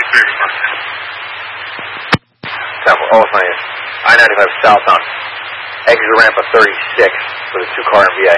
Oh, it's funny. I-95 southbound. Exit ramp of 36 with a 2-car MVA.